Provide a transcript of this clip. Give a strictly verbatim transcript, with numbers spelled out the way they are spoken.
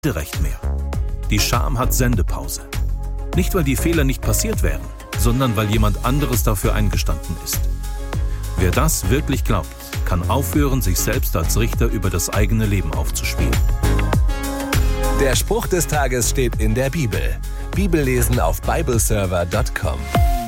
Recht mehr. Die Scham hat Sendepause. Nicht, weil die Fehler nicht passiert wären, sondern weil jemand anderes dafür eingestanden ist. Wer das wirklich glaubt, kann aufhören, sich selbst als Richter über das eigene Leben aufzuspielen. Der Spruch des Tages steht in der Bibel. Bibellesen auf bibleserver punkt com.